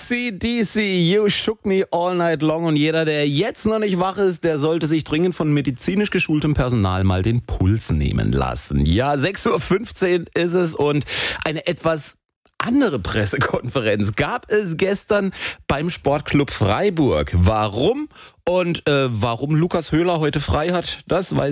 AC/DC, You Shook Me All Night Long. Und jeder, der jetzt noch nicht wach ist, der sollte sich dringend von medizinisch geschultem Personal mal den Puls nehmen lassen. Ja, 6.15 Uhr ist es und eine etwas andere Pressekonferenz gab es gestern beim Sportclub Freiburg. Warum und warum Lukas Höhler heute frei hat, das weiß